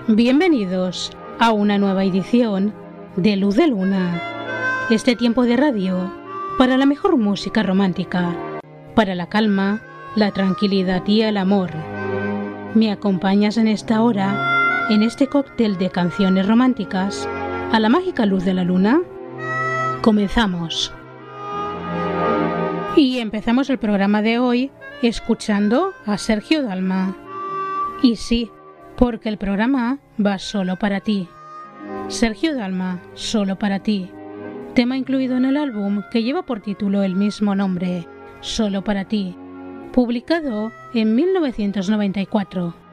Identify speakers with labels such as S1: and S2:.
S1: Bienvenidos a una nueva edición de Luz de Luna, este tiempo de radio para la mejor música romántica, para la calma, la tranquilidad y el amor. ¿Me acompañas en esta hora, en este cóctel de canciones románticas, a la mágica luz de la luna? Comenzamos. Y empezamos el programa de hoy escuchando a Sergio Dalma. Y sí, porque el programa va solo para ti. Sergio Dalma, solo para ti. Tema incluido en el álbum que lleva por título el mismo nombre, Solo para ti, publicado en 1994.